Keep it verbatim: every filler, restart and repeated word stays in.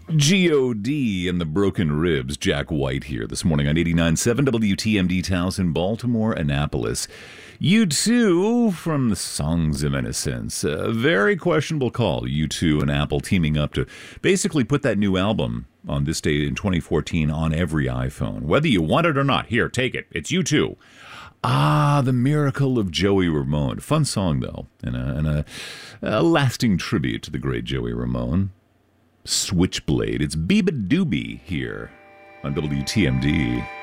G O D and the Broken Ribs. Jack White here this morning on eighty-nine point seven W T M D Towson, Baltimore, Annapolis. U two from the Songs of Innocence. A very questionable call. U two and Apple teaming up to basically put that new album on this day in twenty fourteen on every iPhone. Whether you want it or not, here, take it. It's U two. Ah, The Miracle of Joey Ramone. Fun song, though, and a, and a, a lasting tribute to the great Joey Ramone. Switchblade. It's Beabadoobie here on W T M D.